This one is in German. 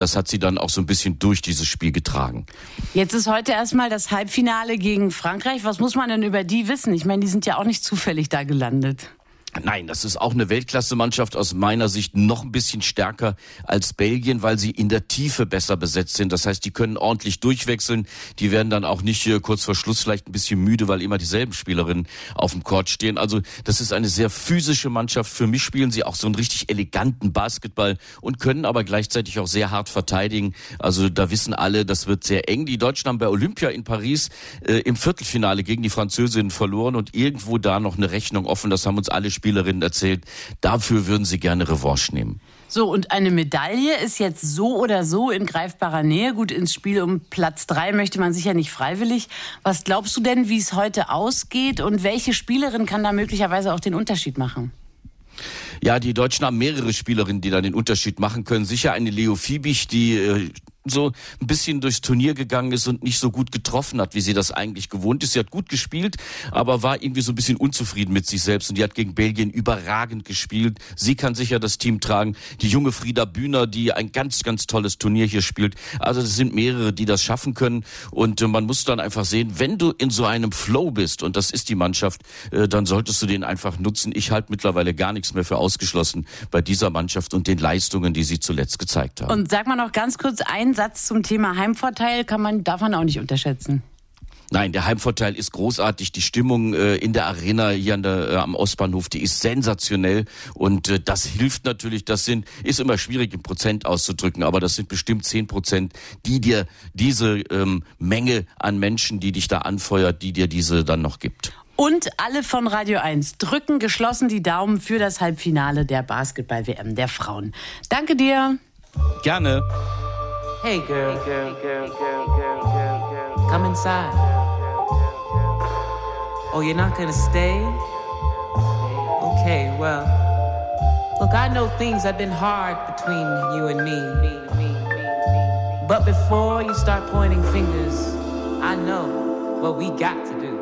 das hat sie dann auch so ein bisschen durch dieses Spiel getragen. Jetzt ist heute erstmal das Halbfinale gegen Frankreich. Was muss man denn über die wissen? Ich meine, die sind ja auch nicht zufällig da gelandet. Nein, das ist auch eine Weltklasse-Mannschaft, aus meiner Sicht noch ein bisschen stärker als Belgien, weil sie in der Tiefe besser besetzt sind. Das heißt, die können ordentlich durchwechseln. Die werden dann auch nicht kurz vor Schluss vielleicht ein bisschen müde, weil immer dieselben Spielerinnen auf dem Court stehen. Also das ist eine sehr physische Mannschaft. Für mich spielen sie auch so einen richtig eleganten Basketball und können aber gleichzeitig auch sehr hart verteidigen. Also da wissen alle, das wird sehr eng. Die Deutschen haben bei Olympia in Paris im Viertelfinale gegen die Französinnen verloren und irgendwo da noch eine Rechnung offen. Das haben uns alle Spielerinnen erzählt. Dafür würden sie gerne Revanche nehmen. So, und eine Medaille ist jetzt so oder so in greifbarer Nähe. Gut, ins Spiel um Platz 3 möchte man sicher nicht freiwillig. Was glaubst du denn, wie es heute ausgeht und welche Spielerin kann da möglicherweise auch den Unterschied machen? Ja, die Deutschen haben mehrere Spielerinnen, die da den Unterschied machen können. Sicher eine Leo Fiebig, die so ein bisschen durchs Turnier gegangen ist und nicht so gut getroffen hat, wie sie das eigentlich gewohnt ist. Sie hat gut gespielt, aber war irgendwie so ein bisschen unzufrieden mit sich selbst und die hat gegen Belgien überragend gespielt. Sie kann sicher das Team tragen. Die junge Frieda Bühner, die ein ganz, ganz tolles Turnier hier spielt. Also es sind mehrere, die das schaffen können und man muss dann einfach sehen, wenn du in so einem Flow bist und das ist die Mannschaft, dann solltest du den einfach nutzen. Ich halte mittlerweile gar nichts mehr für ausgeschlossen bei dieser Mannschaft und den Leistungen, die sie zuletzt gezeigt haben. Und sag mal noch ganz kurz einen Satz zum Thema Heimvorteil, darf man auch nicht unterschätzen. Nein, der Heimvorteil ist großartig. Die Stimmung in der Arena hier am Ostbahnhof, die ist sensationell und das hilft natürlich. Ist immer schwierig im Prozent auszudrücken, aber das sind bestimmt 10%, die dir diese Menge an Menschen, die dich da anfeuert, die dir diese dann noch gibt. Und alle von Radio 1 drücken geschlossen die Daumen für das Halbfinale der Basketball-WM der Frauen. Danke dir. Gerne. Hey girl, come inside. Oh, you're not gonna stay? Okay, well, look, I know things have been hard between you and me. But before you start pointing fingers, I know what we got to do.